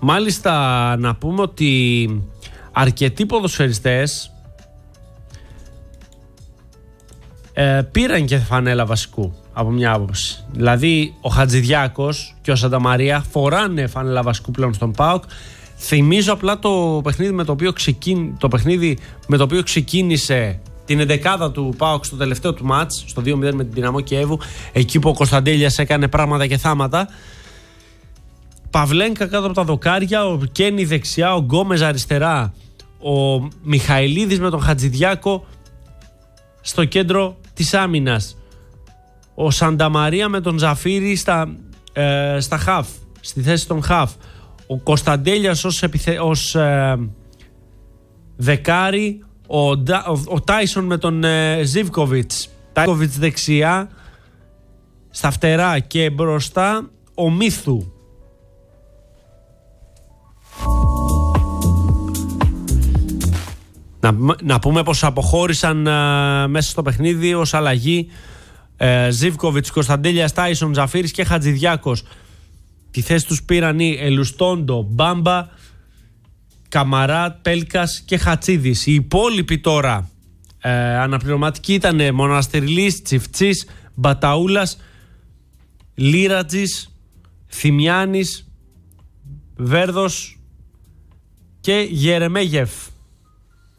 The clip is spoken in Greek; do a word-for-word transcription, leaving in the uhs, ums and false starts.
Μάλιστα να πούμε ότι αρκετοί ποδοσφαιριστές ε, πήραν και φανέλα βασικού από μια άποψη. Δηλαδή ο Χατζηδιάκος και ο Σανταμαρία φοράνε φανέλα βασικού πλέον στον ΠΑΟΚ. Θυμίζω απλά το παιχνίδι με το οποίο, ξεκίν... το παιχνίδι με το οποίο ξεκίνησε την εντεκάδα του ΠΑΟΚ στο τελευταίο του μάτς, στο δύο μηδέν με την Δυναμό Κιέβου, εκεί που ο Κωνσταντέλιας έκανε πράγματα και θάματα. Παυλένκα κάτω από τα δοκάρια, ο Κένι δεξιά, ο Γκόμεζ αριστερά, ο Μιχαηλίδης με τον Χατζηδιάκο στο κέντρο της άμυνας, ο Σανταμαρία με τον Ζαφύρη στα, ε, στα χαφ, στη θέση των χαφ, ο Κωνσταντέλιας ως, επιθε... ως ε, δεκάρι, ο, ο, ο Τάισον με τον ε, Ζίβκοβιτς Τάικοβιτς δεξιά, στα φτερά, και μπροστά ο Μίθου. Να, να πούμε πως αποχώρησαν α, μέσα στο παιχνίδι ως αλλαγή ε, Ζίβκοβιτς, Κωνσταντέλιας, Τάισον, Ζαφύρης και Χατζηδιάκος. Τη θέση τους πήραν οι Ελουστόντο, Μπάμπα, Καμαράτ, Πέλκας και Χατσίδης. Οι υπόλοιποι τώρα ε, αναπληρωματικοί ήταν Μοναστηρλής, Τσιφτσής, Μπαταούλας, Λίρατζης, Θημιάνης, Βέρδος και Γερεμέγεφ.